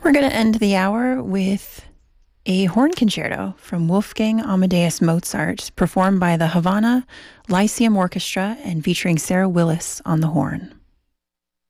We're going to end the hour with a horn concerto from Wolfgang Amadeus Mozart, performed by the Havana Lyceum Orchestra and featuring Sarah Willis on the horn.